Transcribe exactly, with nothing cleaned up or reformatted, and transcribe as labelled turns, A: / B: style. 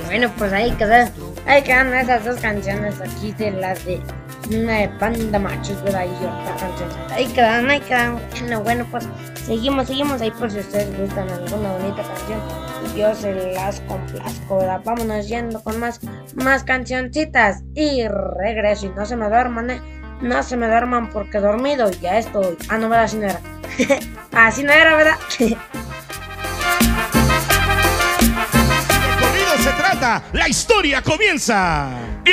A: bueno, pues ahí quedan, ahí quedan esas dos canciones aquí de las de una de Panda Machos, ¿verdad? Y otra canción. Ahí quedan, ahí quedan. Bueno, bueno, pues seguimos, seguimos ahí por si ustedes gustan alguna bonita canción. Yo se las complazco, ¿verdad? Vámonos yendo con más, más cancioncitas. Y regreso. Y no se me duerman, ¿eh? No se me duerman porque dormido ya estoy. Ah, no, ¿verdad? Así no era. Así no era, ¿verdad?
B: Se trata, la historia comienza.